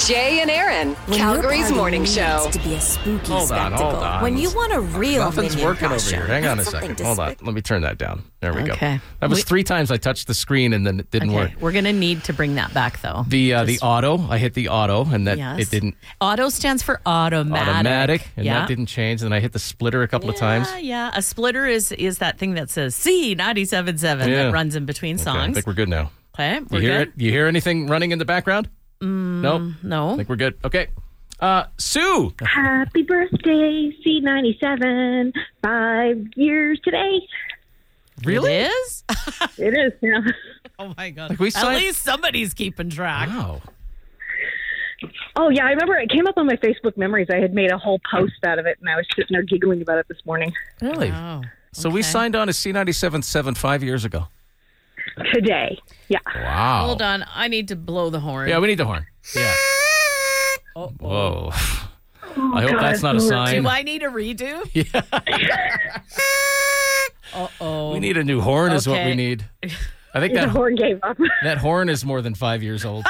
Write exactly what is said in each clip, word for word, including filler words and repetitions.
Jay and Aaron, When Calgary's morning show. To be a spooky Hold on, spectacle. hold on. When you want a real Nothing's minion working costume, over here. Hang on a not something second. Hold on. despic- Let me turn that down. There we Okay. go. That was We- three times I touched the screen and then it didn't Okay, work. we're going to need to bring that back, though. The uh, the Just- auto, I hit the auto and that Yes. it didn't Auto stands for automatic. automatic and yeah. that didn't change. And then I hit the splitter a couple of times. Yeah, yeah. A splitter is is that thing that says C ninety-seven point seven Yeah. that runs in between Okay, I songs. think we're good now. Okay, we're You hear good. it? You hear anything running in the background? Mm, nope. No. I think we're good. Okay. Uh, Sue. Happy birthday, C ninety-seven. Five years today. Really? It is? It is, yeah. Oh, my God. Like we At signed- least somebody's keeping track. Wow. Oh, yeah, I remember it came up on my Facebook memories. I had made a whole post out of it, and I was sitting there giggling about it this morning. Really? Oh, So we okay. signed on to C ninety-seven point seven five years ago. Today. Yeah. Wow. Hold on. I need to blow the horn. Yeah, we need the horn. Yeah. Oh, Whoa. Oh, I hope God, that's not a it's sign. Do I need a redo? Uh-oh. We need a new horn is what we Okay. need. I think The that horn gave up. that horn is more than five years old.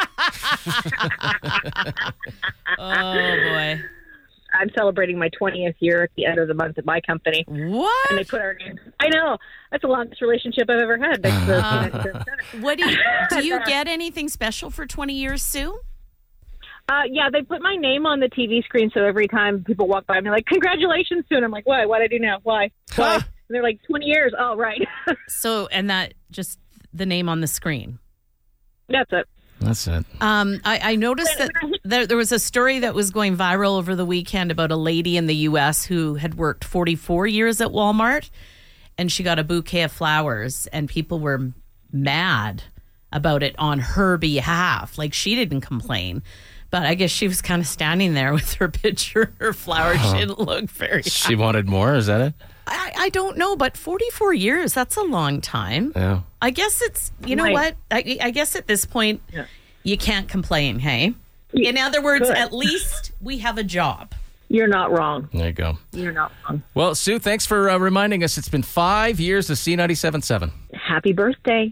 Oh, boy. I'm celebrating my twentieth year at the end of the month at my company. What? And they put our names. I know. That's the longest relationship I've ever had. That's the, Uh, What do you, do you get anything special for twenty years, Sue? Uh, yeah, they put my name on the T V screen, so every time people walk by, I'm like, "Congratulations, Sue!" And I'm like, "Why? What'd I do now? Why? Why?" And they're like, twenty years. Oh, right. So, and that just the name on the screen. That's it. That's it. Um, I, I noticed that there, there was a story that was going viral over the weekend about a lady in the U S who had worked forty-four years at Walmart, and she got a bouquet of flowers, and people were mad about it on her behalf. Like, she didn't complain. But I guess she was kind of standing there with her picture, her flowers. She didn't look very happy. She wanted more, is that it? I, I don't know, but forty-four years, that's a long time. Yeah. I guess it's, you know Right. what? I, I guess at this point, Yeah. you can't complain, hey? In other words, Good. at least we have a job. You're not wrong. There you go. You're not wrong. Well, Sue, thanks for uh, reminding us. It's been five years of C ninety-seven point seven. Happy birthday.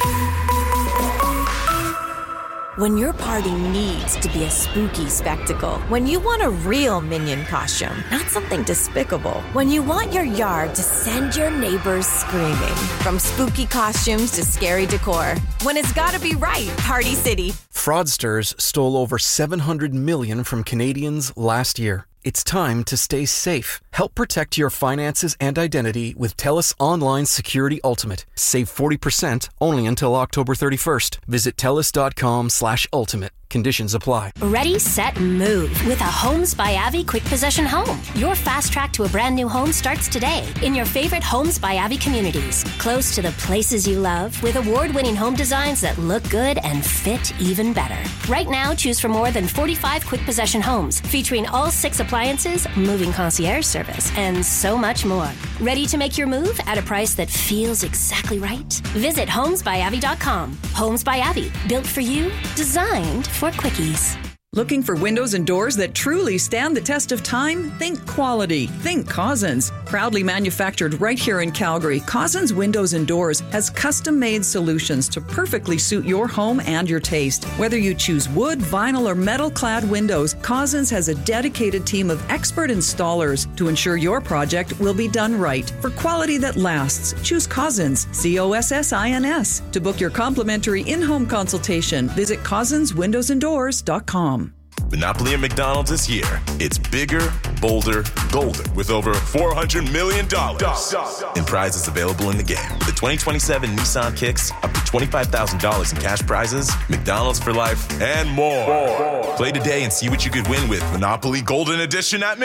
When your party needs to be a spooky spectacle. When you want a real minion costume, not something despicable. When you want your yard to send your neighbors screaming. From spooky costumes to scary decor. When it's gotta be right, Party City. Fraudsters stole over seven hundred million dollars from Canadians last year. It's time to stay safe. Help protect your finances and identity with TELUS Online Security Ultimate. Save forty percent only until October thirty-first. Visit TELUS.com slash ultimate. Conditions apply. Ready, set, move with a Homes by Avi quick possession home. Your fast track to a brand new home starts today in your favorite Homes by Avi communities. Close to the places you love with award-winning home designs that look good and fit even better. Right now, choose from more than forty-five quick possession homes featuring all six appliances, moving concierge service, and so much more. Ready to make your move at a price that feels exactly right? Visit homes by avi dot com. Homes by Avi, built for you, designed for quickies. Looking for windows and doors that truly stand the test of time? Think quality. Think Cousins. Proudly manufactured right here in Calgary, Cousins Windows and Doors has custom-made solutions to perfectly suit your home and your taste. Whether you choose wood, vinyl, or metal-clad windows, Cousins has a dedicated team of expert installers to ensure your project will be done right. For quality that lasts, choose Cousins, C O S S I N S. To book your complimentary in-home consultation, visit cousins windows and doors dot com. Monopoly at McDonald's is here. It's bigger, bolder, golden, with over four hundred million dollars in prizes available in the game. With the twenty twenty-seven Nissan Kicks, up to twenty-five thousand dollars in cash prizes, McDonald's for life, and more. Play today and see what you could win with Monopoly Golden Edition at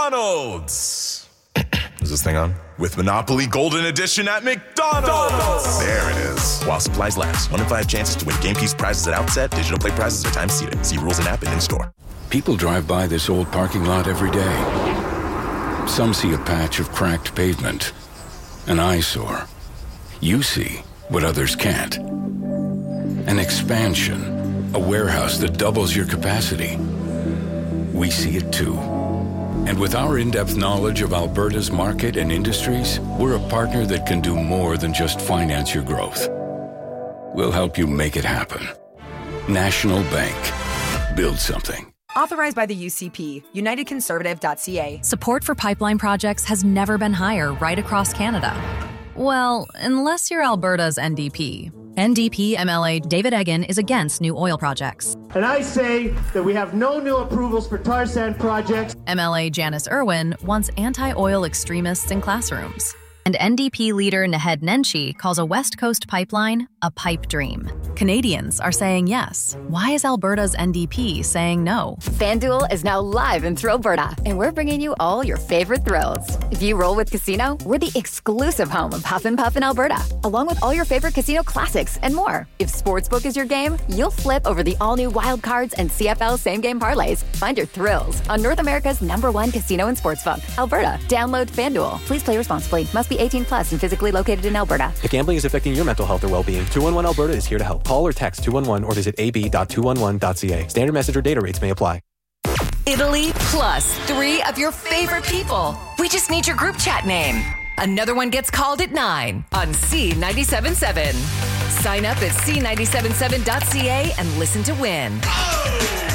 McDonald's. Is this thing on? With Monopoly Golden Edition at McDonald's. There it is. While supplies last. One in five chances to win game piece prizes at outset. Digital play prizes are time seated. See rules and app and in store. People drive by this old parking lot every day. Some see a patch of cracked pavement, an eyesore. You see what others can't. An expansion, a warehouse that doubles your capacity. We see it too. And with our in-depth knowledge of Alberta's market and industries, we're a partner that can do more than just finance your growth. We'll help you make it happen. National Bank. build something. Authorized by the U C P, united conservative dot c a. Support for pipeline projects has never been higher right across Canada. Well, unless you're Alberta's N D P. N D P M L A David Eggen is against new oil projects. And I say that we have no new approvals for tar sand projects. M L A Janice Irwin wants anti-oil extremists in classrooms. And N D P leader Naheed Nenshi calls a West Coast pipeline a pipe dream. Canadians are saying yes. Why is Alberta's N D P saying no? FanDuel is now live in Thrillberta, and we're bringing you all your favorite thrills. If you roll with Casino, we're the exclusive home of Huff and Puff in Alberta, along with all your favorite casino classics and more. If Sportsbook is your game, you'll flip over the all-new Wild Cards and C F L same-game parlays. Find your thrills on North America's number one casino and sportsbook, Alberta. Download FanDuel. Please play responsibly. Must be eighteen plus and physically located in Alberta. If gambling is affecting your mental health or well-being, two one one Alberta is here to help. Call or text two one one or visit a b dot two one one dot c a. Standard message or data rates may apply. Italy plus three of your favorite people. We just need your group chat name. Another one gets called at nine on C ninety-seven point seven. Sign up at c ninety-seven point seven dot c a and listen to win.